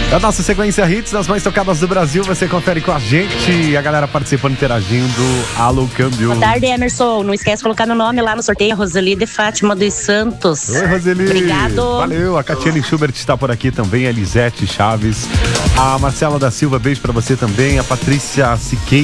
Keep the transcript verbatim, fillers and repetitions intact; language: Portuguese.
A nossa sequência hits das mais tocadas do Brasil, você confere com a gente, a galera participando, interagindo. Alô, câmbio. Boa tarde, Emerson. Não esquece de colocar no nome lá no sorteio, Roseli de Fátima dos Santos. Oi, Roseli. Obrigado. Valeu. A Catiane Schubert está por aqui também, a Elisete Chaves, a Marcela da Silva, beijo pra você também, a Patrícia Siqueira.